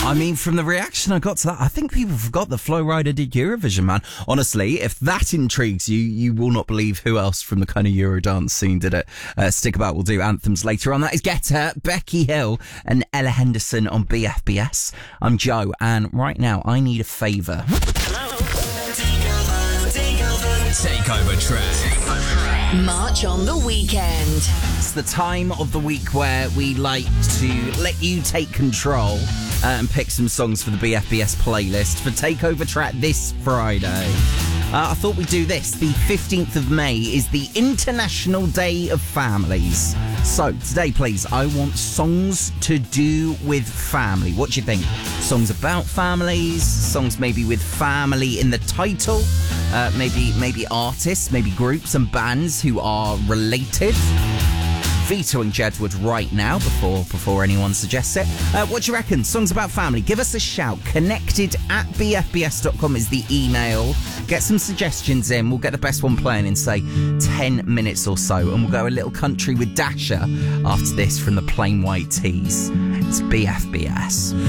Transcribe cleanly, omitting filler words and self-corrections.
I mean, from the reaction I got to that, I think people forgot that Flo Rida did Eurovision, man. Honestly, if that intrigues you, you will not believe who else from the kind of Eurodance scene did it. Stick about, we'll do anthems later on. That is Get Her, Becky Hill and Ella Henderson on BFBS. I'm Joe, and right now I need a favour. Takeover track. March on the weekend. It's the time of the week where we like to let you take control and pick some songs for the BFBS playlist for Takeover Track this Friday. I thought we'd do this. The 15th of May is the International Day of Families. So today, please, I want songs to do with family. What do you think? Songs about families, songs maybe with family in the title, maybe artists, maybe groups and bands who are related. Vetoing Jedward right now before anyone suggests it. What do you reckon? Songs about family? Give us a shout. connected@bfbs.com is the email. Get some suggestions in. We'll get the best one playing in, say, 10 minutes or so. And we'll go a little country with Dasher after this from the Plain White Tees. It's BFBS.